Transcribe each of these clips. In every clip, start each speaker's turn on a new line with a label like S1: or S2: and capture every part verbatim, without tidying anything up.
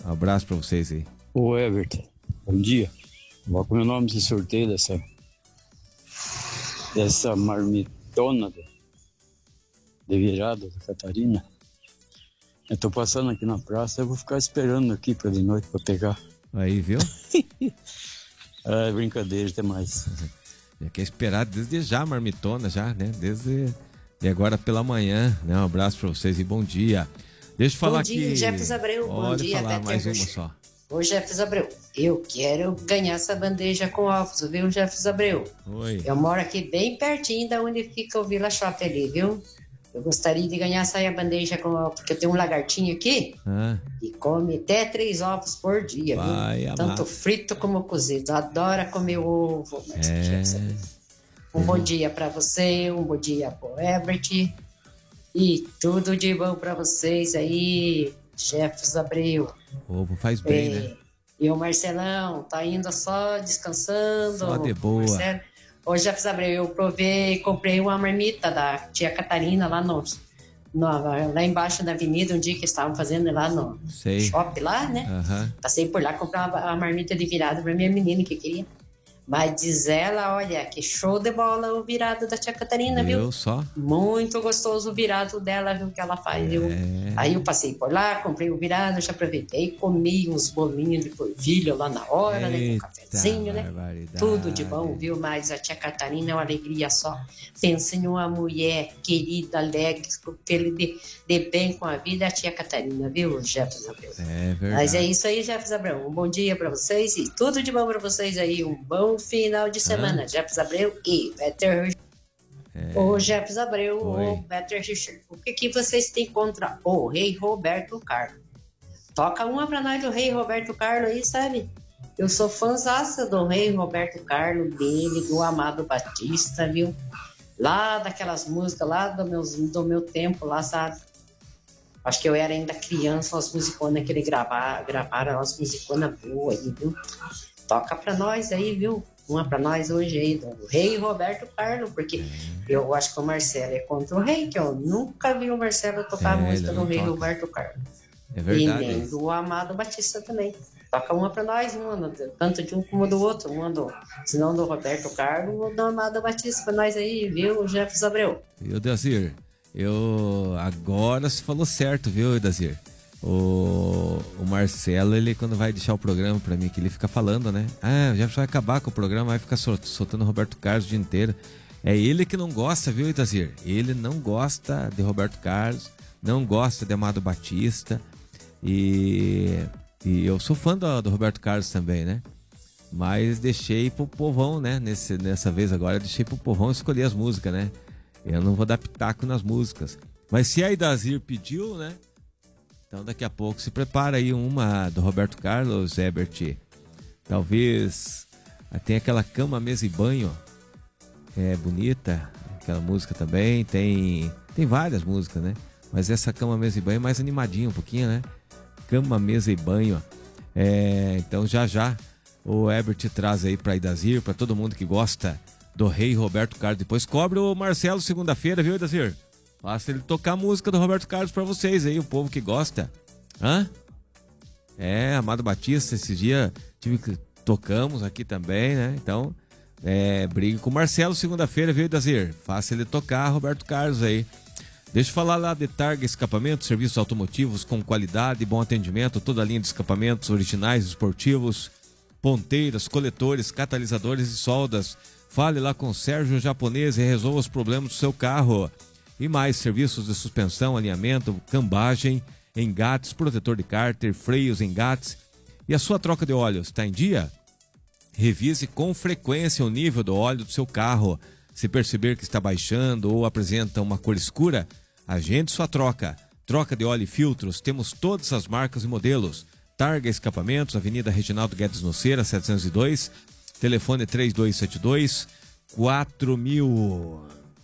S1: Um abraço pra vocês aí.
S2: Ô Everton, bom dia. Vou com o meu nome de sorteio dessa, dessa marmitona de, de virada da Catarina. Eu tô passando aqui na praça, eu vou ficar esperando aqui pra de noite pra pegar.
S1: Aí, viu?
S2: É brincadeira, até mais.
S1: Já quer esperar desde já, marmitona já, né? Desde e agora pela manhã, né? Um abraço pra vocês e bom dia. Deixa eu falar aqui.
S3: Bom dia, Jefferson Abreu. Bom
S1: Olha,
S3: dia,
S1: falar
S3: Beto.
S1: mais uma só.
S3: Ô, Jefferson Abreu, eu quero ganhar essa bandeja com ovos, viu, Jefferson Abreu?
S1: Oi.
S3: Eu moro aqui bem pertinho da onde fica o Vila Shopping ali, viu? Eu gostaria de ganhar essa bandeja com ovos, porque eu tenho um lagartinho aqui
S1: ah.
S3: e come até três ovos por dia,
S1: Vai,
S3: viu?
S1: amado.
S3: Tanto frito como cozido. Adora comer ovo. Mas
S1: é.
S3: Um uhum. bom dia pra você, um bom dia pro Herbert e tudo de bom pra vocês aí, Jefferson Abreu.
S1: Ovo faz bem,
S3: é,
S1: né?
S3: E o Marcelão tá indo só descansando.
S1: Só de boa.
S3: Marcelo. Ô, Jefferson Abreu, eu provei, comprei uma marmita da tia Catarina lá no, no lá embaixo da avenida, um dia que estavam fazendo lá no
S1: Sei.
S3: shopping lá, né?
S1: Uhum.
S3: Passei por lá comprar uma, uma marmita de virada pra minha menina que queria. Mas diz ela, olha, que show de bola o virado da tia Catarina,
S1: eu
S3: viu?
S1: Só?
S3: Muito gostoso o virado dela, viu, que ela faz,
S1: é.
S3: viu? Aí eu passei por lá, comprei o virado, já aproveitei, comi uns bolinhos de polvilho lá na hora,
S1: Eita,
S3: né, com um cafezinho, né? Tudo de bom, viu? Mas a tia Catarina é uma alegria só. Pensa em uma mulher querida, alegre, de, de bem com a vida, a tia Catarina, viu, Jefferson Abreu?
S1: É verdade.
S3: Mas é isso aí, Jefferson Abreu. Um bom dia pra vocês e tudo de bom pra vocês aí. Um bom final de semana, ah. Jefferson Abreu e Better. É. Ô Jefferson Abreu, ô Better Richard, o que, que vocês têm contra o Rei Roberto Carlos? Toca uma pra nós do Rei Roberto Carlos aí, sabe? Eu sou fãzaça do Rei Roberto Carlos, dele, do Amado Batista, viu? Lá daquelas músicas lá do meu, do meu tempo, lá, sabe? Acho que eu era ainda criança, as musiconas que ele gravar, gravaram, as musiconas boas aí, viu? Toca pra nós aí, viu? Uma pra nós hoje aí, do Rei Roberto Carlos, porque eu acho que o Marcelo é contra o Rei, que eu nunca vi o Marcelo tocar é, a música do Rei toca. Roberto Carlos.
S1: É verdade.
S3: E nem do Amado Batista também. Toca uma pra nós, uma, tanto de um como do outro, uma do, se não do Roberto Carlos ou do Amado Batista pra nós aí, viu, Jefferson Abreu?
S1: Viu, Dazir? Eu agora se falou certo, viu, Dazir? O, o Marcelo, ele quando vai deixar o programa pra mim, que ele fica falando, né? Ah, o Jefferson vai acabar com o programa, vai ficar soltando o Roberto Carlos o dia inteiro. É ele que não gosta, viu, Itazir? Ele não gosta de Roberto Carlos, não gosta de Amado Batista. E, e eu sou fã do, do Roberto Carlos também, né? Mas deixei pro povão, né? Nesse, nessa vez agora, eu deixei pro povão escolher as músicas, né? Eu não vou dar pitaco nas músicas. Mas se a Idazir pediu, né? Então daqui a pouco se prepara aí uma do Roberto Carlos, Herbert. Talvez tem aquela Cama, Mesa e Banho. É bonita, aquela música também. Tem, tem várias músicas, né? Mas essa Cama, Mesa e Banho é mais animadinha um pouquinho, né? Cama, Mesa e Banho. É, então já já o Herbert traz aí pra Idazir, pra todo mundo que gosta do Rei Roberto Carlos. Depois cobre o Marcelo segunda-feira, viu, Idazir? Basta ele tocar a música do Roberto Carlos pra vocês aí, o povo que gosta. Hã? É, Amado Batista, esse dia tive que tocamos aqui também, né? Então, é, brigue com o Marcelo segunda-feira, viu, Idazir? Faça ele tocar Roberto Carlos aí. Deixa eu falar lá de Targa Escapamentos, serviços automotivos com qualidade e bom atendimento, toda a linha de escapamentos originais, esportivos, ponteiras, coletores, catalisadores e soldas. Fale lá com o Sérgio Japonês e resolva os problemas do seu carro. E mais serviços de suspensão, alinhamento, cambagem, engates, protetor de cárter, freios, engates. E a sua troca de óleo está em dia? Revise com frequência o nível do óleo do seu carro. Se perceber que está baixando ou apresenta uma cor escura, agende sua troca. Troca de óleo e filtros, temos todas as marcas e modelos. Targa Escapamentos, Avenida Reginaldo Guedes Noceira, setecentos e dois. Telefone três dois sete dois, quatro mil.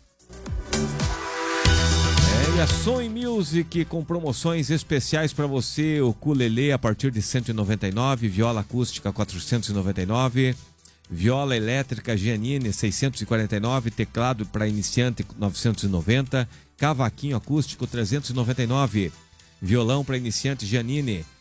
S1: É, e a Sony Music com promoções especiais para você. O ukulele a partir de cento e noventa e nove, viola acústica quatrocentos e noventa e nove, viola elétrica Giannini seiscentos e quarenta e nove, teclado para iniciante novecentos e noventa, cavaquinho acústico trezentos e noventa e nove, violão para iniciante Giannini